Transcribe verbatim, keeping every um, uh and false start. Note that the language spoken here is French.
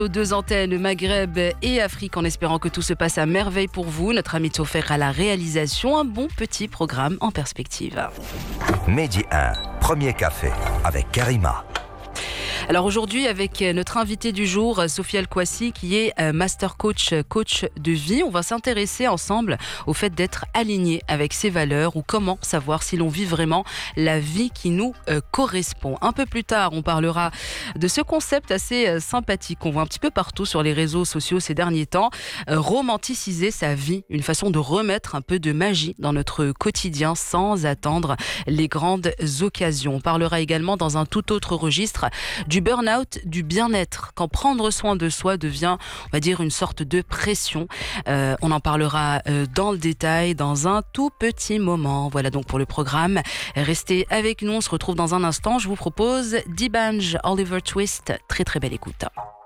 Aux deux antennes, Maghreb et Afrique, en espérant que tout se passe à merveille pour vous. Notre ami Tsofer à la réalisation, un bon petit programme en perspective. Midi un, premier café avec Karima. Alors aujourd'hui, avec notre invitée du jour, Sophie El-Kouassi, qui est master coach, coach de vie, on va s'intéresser ensemble au fait d'être aligné avec ses valeurs ou comment savoir si l'on vit vraiment la vie qui nous euh, correspond. Un peu plus tard, on parlera de ce concept assez euh, sympathique qu'on voit un petit peu partout sur les réseaux sociaux ces derniers temps, euh, romanticiser sa vie, une façon de remettre un peu de magie dans notre quotidien sans attendre les grandes occasions. On parlera également dans un tout autre registre du burn-out, du bien-être, quand prendre soin de soi devient, on va dire, une sorte de pression. Euh, on en parlera euh, dans le détail dans un tout petit moment. Voilà donc pour le programme. Restez avec nous, on se retrouve dans un instant. Je vous propose D'banj, Oliver Twist. Très très belle écoute.